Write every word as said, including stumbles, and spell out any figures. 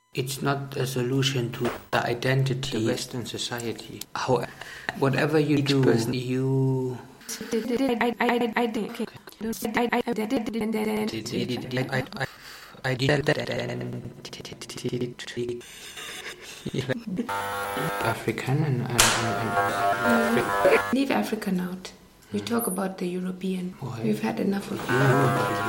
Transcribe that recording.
It's not a solution to the identity of Western society. How, whatever you do, you... I, I, I think... African and, and, and leave African out. You talk about the European. Why? We've had enough of you.